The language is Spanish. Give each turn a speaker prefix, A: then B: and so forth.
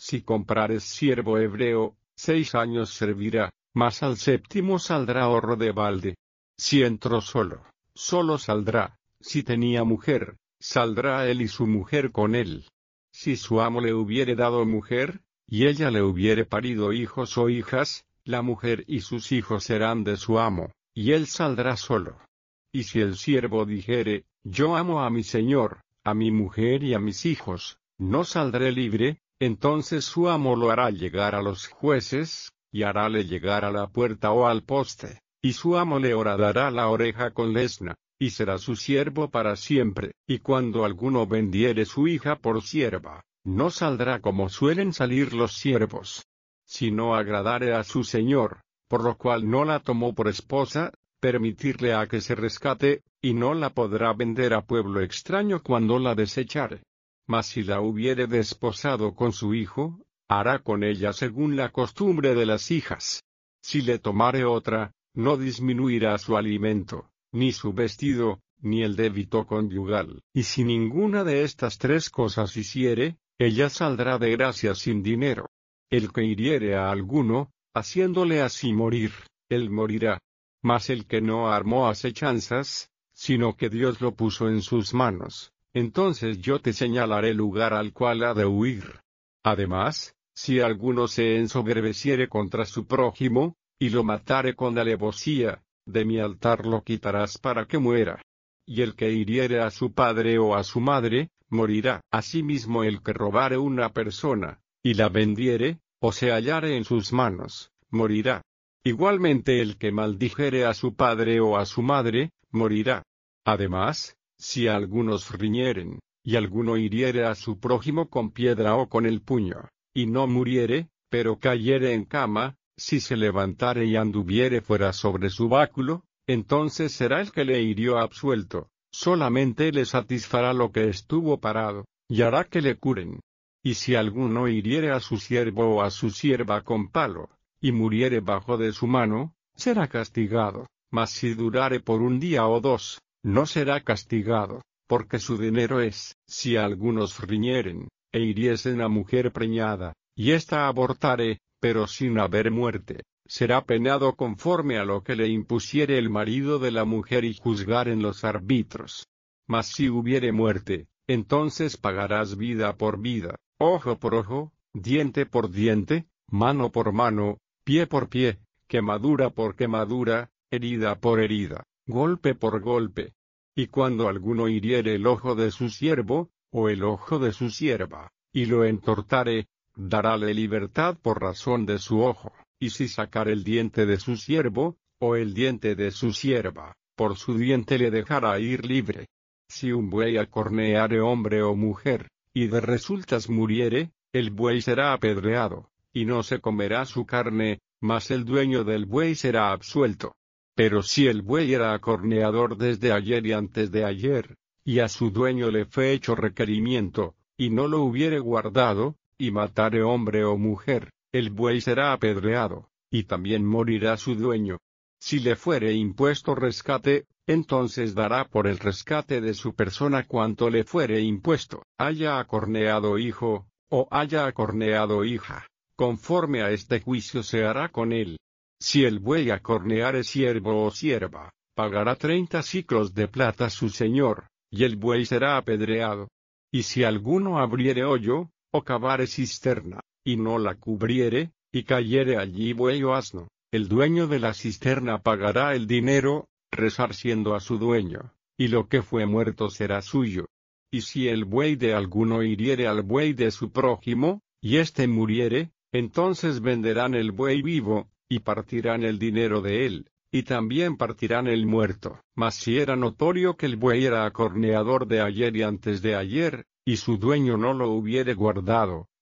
A: Si comprares siervo hebreo, 6 años servirá, mas al séptimo saldrá ahorro de balde. Si entró solo, solo saldrá. Si tenía mujer, saldrá él y su mujer con él. Si su amo le hubiere dado mujer, y ella le hubiere parido hijos o hijas, la mujer y sus hijos serán de su amo, y él saldrá solo. Y si el siervo dijere, yo amo a mi señor, a mi mujer y a mis hijos, no saldré libre, entonces su amo lo hará llegar a los jueces, y harále llegar a la puerta o al poste, y su amo le horadará la oreja con lesna, y será su siervo para siempre. Y cuando alguno vendiere su hija por sierva, no saldrá como suelen salir los siervos. Si no agradare a su señor, por lo cual no la tomó por esposa, permitirle a que se rescate, y no la podrá vender a pueblo extraño cuando la desechare. Mas si la hubiere desposado con su hijo, hará con ella según la costumbre de las hijas. Si le tomare otra, no disminuirá su alimento, ni su vestido, ni el débito conyugal. Y si ninguna de estas 3 cosas hiciere, ella saldrá de gracia sin dinero. El que hiriere a alguno, haciéndole así morir, él morirá. Mas el que no armó asechanzas, sino que Dios lo puso en sus manos, entonces yo te señalaré lugar al cual ha de huir. Además, si alguno se ensoberbeciere contra su prójimo, y lo matare con alevosía, de mi altar lo quitarás para que muera. Y el que hiriere a su padre o a su madre, morirá. Asimismo el que robare una persona, y la vendiere, o se hallare en sus manos, morirá. Igualmente el que maldijere a su padre o a su madre, morirá. Además, si algunos riñeren, y alguno hiriere a su prójimo con piedra o con el puño, y no muriere, pero cayere en cama, si se levantare y anduviere fuera sobre su báculo, entonces será el que le hirió absuelto, solamente le satisfará lo que estuvo parado, y hará que le curen. Y si alguno hiriere a su siervo o a su sierva con palo, y muriere bajo de su mano, será castigado, mas si durare por 1 día o 2, no será castigado, porque su dinero es. Si algunos riñeren, e hiriesen a mujer preñada, y ésta abortare, pero sin haber muerte, será penado conforme a lo que le impusiere el marido de la mujer y juzgaren los árbitros. Mas si hubiere muerte, entonces pagarás vida por vida, ojo por ojo, diente por diente, mano por mano, pie por pie, quemadura por quemadura, herida por herida, golpe por golpe. Y cuando alguno hiriere el ojo de su siervo, o el ojo de su sierva, y lo entortare, darále libertad por razón de su ojo. Y si sacar el diente de su siervo, o el diente de su sierva, por su diente le dejará ir libre. Si un buey acorneare hombre o mujer, y de resultas muriere, el buey será apedreado, y no se comerá su carne, mas el dueño del buey será absuelto. Pero si el buey era acorneador desde ayer y antes de ayer, y a su dueño le fue hecho requerimiento, y no lo hubiere guardado, y matare hombre o mujer, el buey será apedreado, y también morirá su dueño. Si le fuere impuesto rescate, entonces dará por el rescate de su persona cuanto le fuere impuesto, haya acorneado hijo, o haya acorneado hija, conforme a este juicio se hará con él. Si el buey acorneare siervo o sierva, pagará 30 siclos de plata su señor, y el buey será apedreado. Y si alguno abriere hoyo, o cavare cisterna, y no la cubriere, y cayere allí buey o asno, el dueño de la cisterna pagará el dinero, resarciendo a su dueño, y lo que fue muerto será suyo. Y si el buey de alguno hiriere al buey de su prójimo, y éste muriere, entonces venderán el buey vivo, y partirán el dinero de él, y también partirán el muerto. Mas si era notorio que el buey era acorneador de ayer y antes de ayer, y su dueño no lo hubiere guardado,